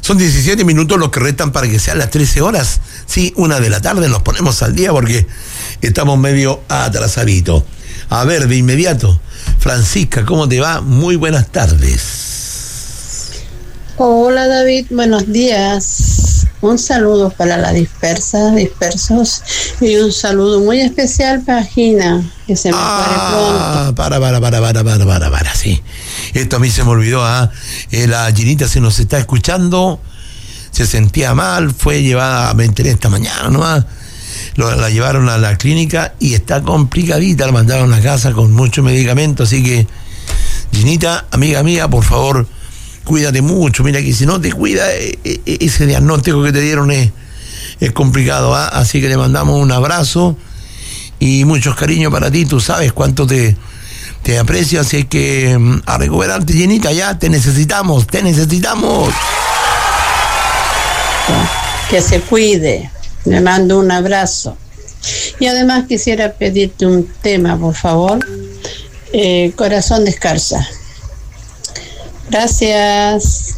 Son 17 minutos los que restan para que sean las 13 horas. Sí, 1 de la tarde, nos ponemos al día porque estamos medio atrasaditos. A ver, de inmediato, Francisca, ¿cómo te va? Muy buenas tardes. Hola David, buenos días. Un saludo para la dispersos, y un saludo muy especial para Gina, que se me pare pronto. Para, sí. Esto a mí se me olvidó, la Ginita se nos está escuchando, se sentía mal, fue llevada, me enteré esta mañana nomás, la llevaron a la clínica y está complicadita, la mandaron a casa con mucho medicamento, así que, Ginita, amiga mía, por favor, cuídate mucho, mira que si no te cuida, ese diagnóstico que te dieron es complicado, así que le mandamos un abrazo y muchos cariños para ti, tú sabes cuánto te aprecio, así que a recuperarte, Ginita, ya te necesitamos. Que se cuide, le mando un abrazo. Y además quisiera pedirte un tema, por favor, Corazón de Escarza. Gracias.